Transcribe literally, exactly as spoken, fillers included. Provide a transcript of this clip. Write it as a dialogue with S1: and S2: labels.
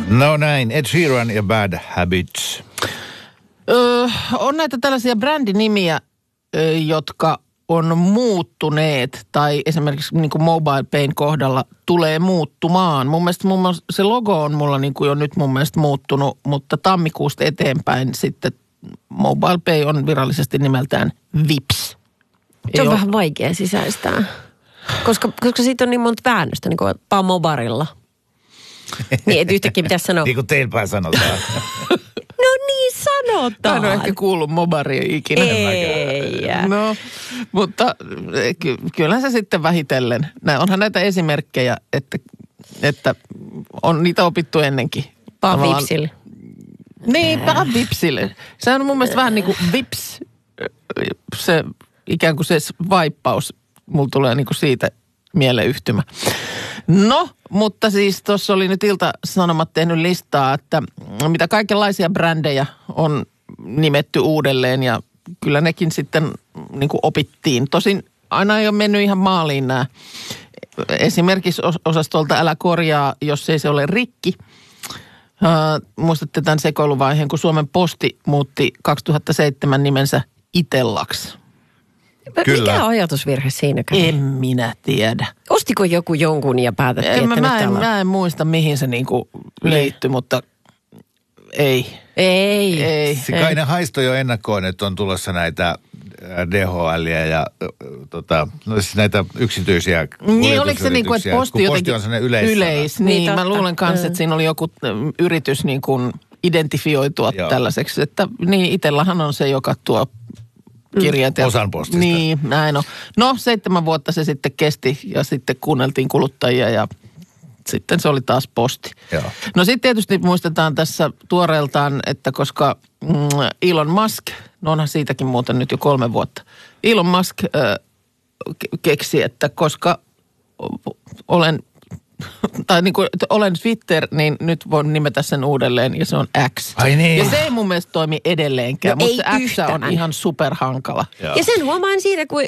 S1: No näin, Ed Sheeran ja Bad Habits.
S2: Öö, on näitä tällaisia brändinimiä, ö, jotka on muuttuneet tai esimerkiksi niin kuin Mobile Payn kohdalla tulee muuttumaan. Mun mielestä, mun mielestä se logo on mulla niin kuin jo nyt mun mielestä muuttunut, mutta tammikuusta eteenpäin sitten Mobile Pay on virallisesti nimeltään Vips.
S3: Se on Ei vähän ole... vaikea sisäistää, koska, koska siitä on niin monta väännöstä, niin kuin Pamobarilla. Niin, et yhtäkkiä pitäisi sanoa.
S1: Niin kuin teillä päin sanotaan.
S3: No niin sanotaan.
S2: Mä en ole ehkä kuullut Mobaria ikinä.
S3: Ei.
S2: No, mutta ky- kyllähän se sitten vähitellen. Nää, onhan näitä esimerkkejä, että, että on niitä opittu ennenkin.
S3: Vaan Vipsille.
S2: Niin, vaan Vipsille. Se on mun mielestä vähän niin kuin Vips, se ikään kuin se vaippaus. Mulla tulee niin kuin siitä mieleyhtymä. No, mutta siis tuossa oli nyt Ilta-Sanomat tehnyt listaa, että mitä kaikenlaisia brändejä on nimetty uudelleen ja kyllä nekin sitten niin kuin opittiin. Tosin aina ei ole mennyt ihan maaliin nämä. Esimerkiksi osastolta Älä korjaa, jos ei se ole rikki. Uh, muistatte tämän sekoiluvaiheen, kun Suomen Posti muutti kaksituhattaseitsemän nimensä Itellaksi.
S1: Kyllä.
S3: Mikä ajatusvirhe siinäkään?
S2: En minä tiedä.
S3: Ostiko joku jonkun ja päätettiin,
S2: en,
S3: että
S2: mä,
S3: nyt
S2: en,
S3: täällä...
S2: mä en muista, mihin se niinku liittyi, mutta ei.
S3: Ei.
S2: Ei.
S1: Se kai ne haistoi jo ennakkoon, että on tulossa näitä D H L:iä ja tota, no siis näitä yksityisiä
S2: niin, oliko se niin kuin, että posti jotenkin
S1: posti on yleis.
S2: yleis niin, niin mä luulen kanssa, että siinä oli joku yritys niin kuin identifioitua Joo. tällaiseksi, että niin Itellahan on se, joka tuo kirjat. Ja,
S1: osan postista.
S2: Niin, näin on. No, seitsemän vuotta se sitten kesti ja sitten kuunneltiin kuluttajia ja sitten se oli taas posti.
S1: Joo.
S2: No sitten tietysti muistetaan tässä tuoreeltaan, että koska mm, Elon Musk, no onhan siitäkin muuten nyt jo kolme vuotta, Elon Musk äh, keksi, että koska olen, tai niin kuin, että olen Twitter, niin nyt voin nimetä sen uudelleen ja se on X.
S1: Ai niin.
S2: Ja se ei mun mielestä toimi edelleenkään,
S3: no
S2: mutta se X
S3: yhtään.
S2: on ihan superhankala.
S3: Joo. Ja sen huomaan siitä, kun